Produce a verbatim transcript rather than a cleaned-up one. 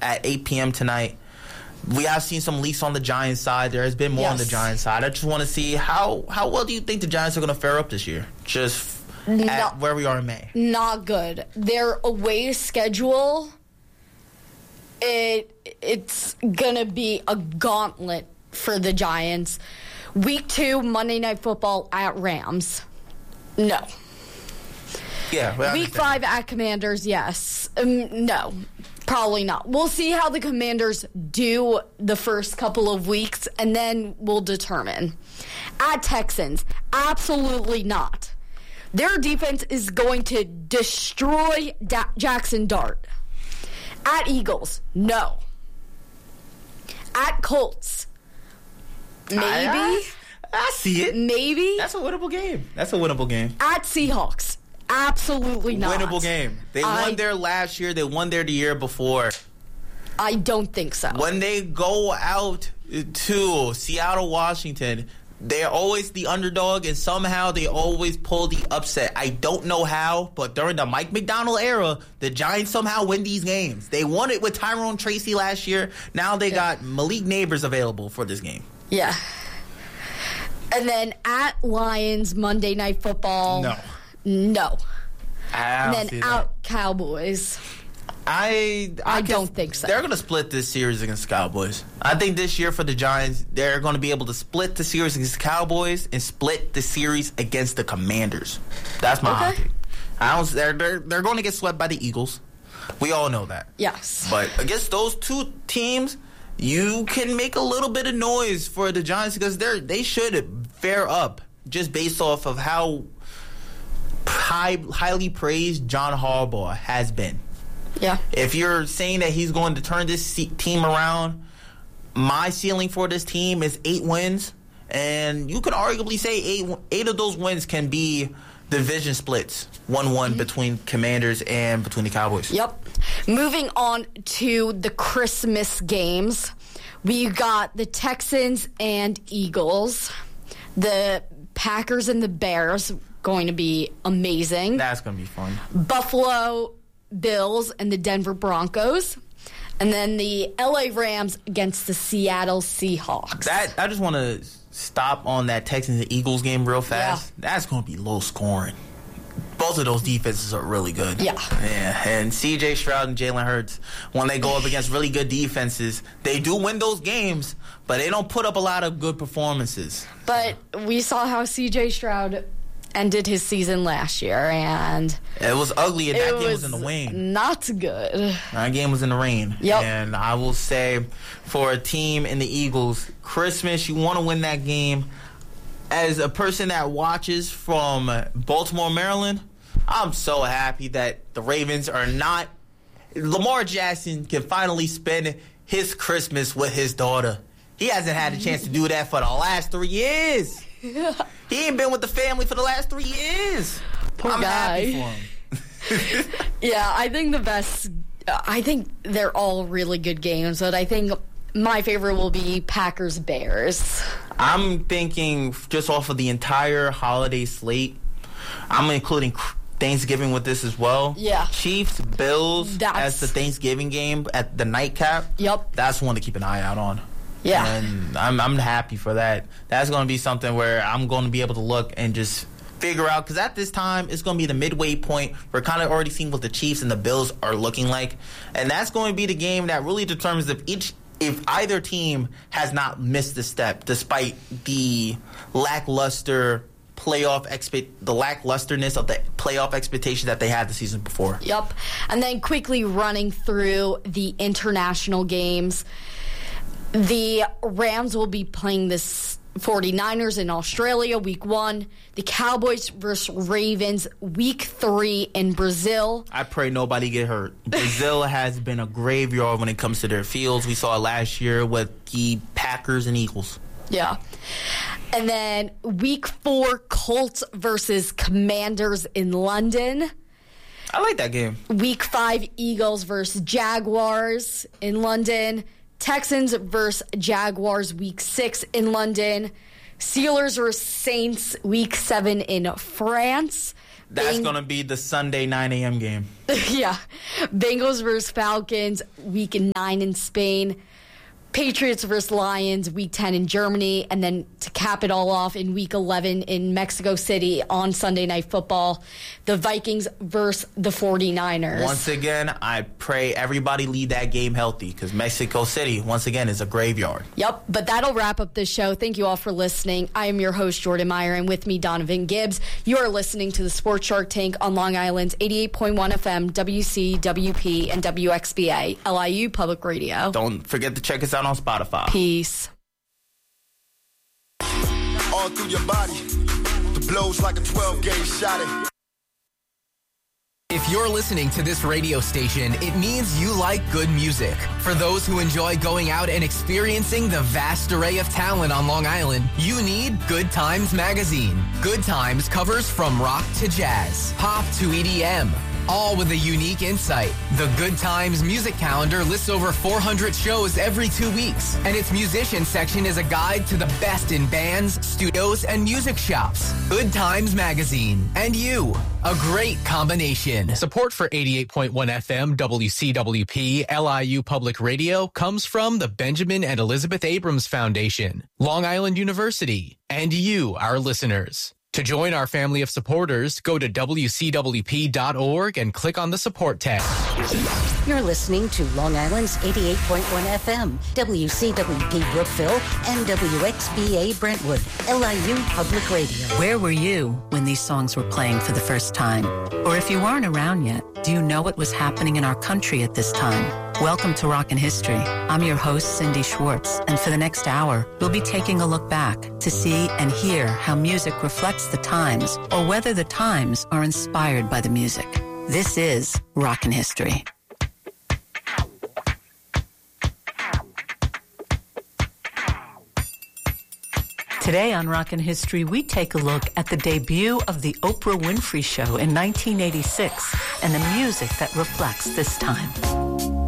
at eight p.m. tonight. We have seen some leaks on the Giants side. There has been more yes. on the Giants side. I just want to see how, how well do you think the Giants are going to fare up this year? Just not, at where we are in May. Not good. Their away schedule, it it's going to be a gauntlet for the Giants. Week two, Monday Night Football at Rams. No. Yeah. Week five at Commanders, yes. Um, no. Probably not. We'll see how the Commanders do the first couple of weeks, and then we'll determine. At Texans, absolutely not. Their defense is going to destroy da- Jackson Dart. At Eagles, no. At Colts, maybe. I, I see it. Maybe. That's a winnable game. That's a winnable game. At Seahawks. Absolutely not. Winnable game. They I, won there last year. They won there the year before. I don't think so. When they go out to Seattle, Washington, they're always the underdog, and somehow they always pull the upset. I don't know how, but during the Mike McDonald era, the Giants somehow win these games. They won it with Tyrone Tracy last year. Now they yeah. got Malik Neighbors available for this game. Yeah. And then at Lions, Monday Night Football. No. No. I don't and see then out that. Cowboys. I I, I guess don't think so. They're going to split this series against the Cowboys. I think this year for the Giants, they're going to be able to split the series against the Cowboys and split the series against the Commanders. That's my okay. hot take. I don't. They're they're, they're going to get swept by the Eagles. We all know that. Yes. But against those two teams, you can make a little bit of noise for the Giants because they're they should fare up just based off of how high, highly praised John Harbaugh has been. Yeah. If you're saying that he's going to turn this team around, my ceiling for this team is eight wins, and you could arguably say eight eight of those wins can be division splits, one one mm-hmm. between Commanders and between the Cowboys. Yep. Moving on to the Christmas games, we got the Texans and Eagles, the Packers and the Bears, going to be amazing. That's going to be fun. Buffalo Bills and the Denver Broncos, and then the L A Rams against the Seattle Seahawks. That I just want to stop on that Texans and Eagles game real fast. Yeah. That's going to be low scoring. Both of those defenses are really good. Yeah. Yeah. And C J Stroud and Jalen Hurts, when they go up against really good defenses, they do win those games, but they don't put up a lot of good performances. But we saw how C J Stroud ended his season last year, and it was ugly, and that game was, was in the rain. Not good. That game was in the rain. Yep. And I will say, for a team in the Eagles, Christmas, you want to win that game. As a person that watches from Baltimore, Maryland, I'm so happy that the Ravens are not. Lamar Jackson can finally spend his Christmas with his daughter. He hasn't had a chance to do that for the last three years. He ain't been with the family for the last three years. Poor I'm guy. happy for him. Yeah, I think the best. I think they're all really good games, but I think my favorite will be Packers Bears. I'm thinking just off of the entire holiday slate. I'm including Thanksgiving with this as well. Yeah. Chiefs Bills That's, as the Thanksgiving game at the nightcap. Yep. That's one to keep an eye out on. Yeah. And I'm I'm happy for that. That's going to be something where I'm going to be able to look and just figure out, because at this time, it's going to be the midway point. We're kind of already seeing what the Chiefs and the Bills are looking like. And that's going to be the game that really determines if each if either team has not missed a step, despite the lackluster playoff expect the lacklusterness of the playoff expectation that they had the season before. Yep. And then quickly running through the international games. The Rams will be playing the forty-niners in Australia, week one. The Cowboys versus Ravens, week three in Brazil. I pray nobody get hurt. Brazil has been a graveyard when it comes to their fields. We saw it last year with the Packers and Eagles. Yeah. And then week four, Colts versus Commanders in London. I like that game. Week five, Eagles versus Jaguars in London. Texans versus Jaguars, week six in London. Steelers versus Saints, week seven in France. That's Bang- going to be the Sunday nine a.m. game. Yeah. Bengals versus Falcons, week nine in Spain. Patriots versus Lions, week ten in Germany. And then to cap it all off, in week eleven in Mexico City on Sunday Night Football, the Vikings versus the forty-niners. Once again, I pray everybody leave that game healthy because Mexico City, once again, is a graveyard. Yep, but that'll wrap up this show. Thank you all for listening. I am your host, Jordan Meyer, and with me, Donovan Gibbs. You are listening to the Sports Shark Tank on Long Island's eighty-eight point one F M, W C W P, and W X B A, L I U Public Radio. Don't forget to check us out on Spotify. Peace. All through your body, the blows like a twelve gauge shot. If you're listening to this radio station, it means you like good music. For those who enjoy going out and experiencing the vast array of talent on Long Island, you need Good Times Magazine. Good Times covers from rock to jazz, pop to E D M, all with a unique insight. The Good Times music calendar lists over four hundred shows every two weeks, and its musician section is a guide to the best in bands, studios, and music shops. Good Times Magazine. And you. A great combination. Support for eighty-eight point one F M, W C W P, L I U Public Radio comes from the Benjamin and Elizabeth Abrams Foundation, Long Island University, and you, our listeners. To join our family of supporters, go to W C W P dot org and click on the support tab. You're listening to Long Island's eighty-eight point one F M, W C W P Brookville, and W X B A Brentwood, L I U Public Radio. Where were you when these songs were playing for the first time? Or if you weren't around yet, do you know what was happening in our country at this time? Welcome to Rockin' History. I'm your host, Cindy Schwartz, and for the next hour, we'll be taking a look back to see and hear how music reflects the times, or whether the times are inspired by the music. This is Rockin' History. Today on Rockin' History, we take a look at the debut of the Oprah Winfrey Show in nineteen eighty-six and the music that reflects this time.